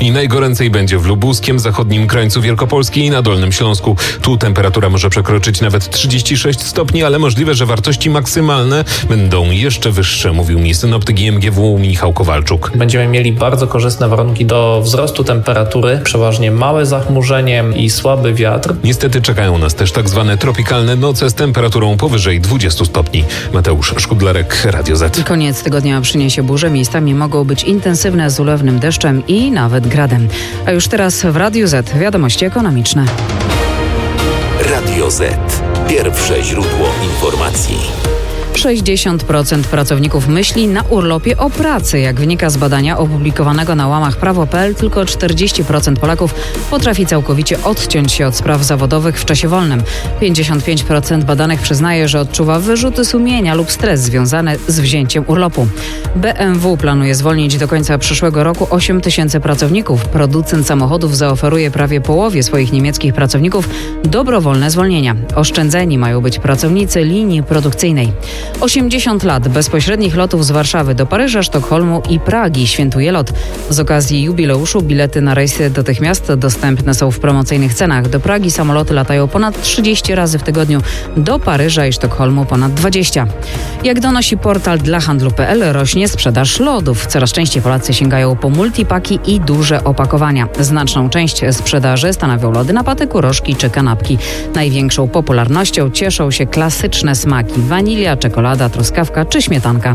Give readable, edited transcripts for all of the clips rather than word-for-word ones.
stopni. Najgoręcej będzie w lubuskiem, zachodnim krańcu Wielkopolski i na Dolnym Śląsku. Tu temperatura może przekroczyć nawet 36 stopni, ale możliwe, że wartości maksymalne będą jeszcze wyższe, mówił mi synoptyk IMGW Michał Kowalczuk. Będziemy mieli bardzo korzystne warunki do wzrostu temperatury, przeważnie małe zachmurzenie i słaby wiatr. Niestety czekają nas też tak zwane tropikalne noce z temperaturą powyżej 20 stopni. Mateusz Szkudlarek, Radio Z. Koniec tygodnia przyniesie burze. Miejscami mogą być intensywne z ulewnym deszczem i nawet gradem. A już teraz w Radiu Z wiadomości ekonomiczne. Radio Z. Pierwsze źródło informacji. 60% pracowników myśli na urlopie o pracy. Jak wynika z badania opublikowanego na łamach prawo.pl, tylko 40% Polaków potrafi całkowicie odciąć się od spraw zawodowych w czasie wolnym. 55% badanych przyznaje, że odczuwa wyrzuty sumienia lub stres związany z wzięciem urlopu. BMW planuje zwolnić do końca przyszłego roku 8 000 pracowników. Producent samochodów zaoferuje prawie połowie swoich niemieckich pracowników dobrowolne zwolnienia. Oszczędzeni mają być pracownicy linii produkcyjnej. 80 lat bezpośrednich lotów z Warszawy do Paryża, Sztokholmu i Pragi świętuje LOT. Z okazji jubileuszu bilety na rejsy do tych miast dostępne są w promocyjnych cenach. Do Pragi samoloty latają ponad 30 razy w tygodniu, do Paryża i Sztokholmu ponad 20. Jak donosi portal dlahandlu.pl, rośnie sprzedaż lodów. Coraz częściej Polacy sięgają po multipaki i duże opakowania. Znaczną część sprzedaży stanowią lody na patyku, rożki czy kanapki. Największą popularnością cieszą się klasyczne smaki: wanilia, czekolada, truskawka czy śmietanka.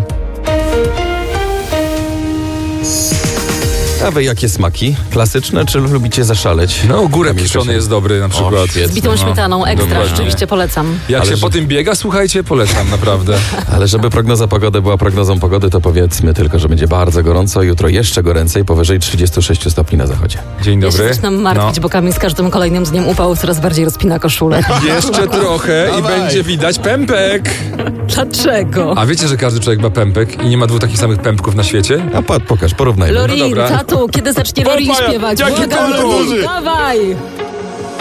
A wy jakie smaki? Klasyczne, czy lubicie zaszaleć? No, ogórek kiszony jest dobry na przykład. świetnie. Z bitą śmietaną, ekstra, dokładnie. rzeczywiście polecam. Jak Ale się że- po tym biega, słuchajcie, polecam naprawdę. Ale żeby prognoza pogody była prognozą pogody, to powiedzmy tylko, że będzie bardzo gorąco. Jutro jeszcze goręcej, powyżej 36 stopni na zachodzie. Dzień Ja się dobry. zaczynam martwić, bo Kamil z każdym kolejnym dniem upału coraz bardziej rozpina koszulę. Jeszcze trochę i będzie widać pępek. Dlaczego? A wiecie, że każdy człowiek ma pępek i nie ma dwóch takich samych pępków na świecie? A pokaż, porównajmy. Lorin, dobra. tatu, kiedy zacznie Lorin śpiewać? Jaki Błagam, kolor? Lorin, dawaj!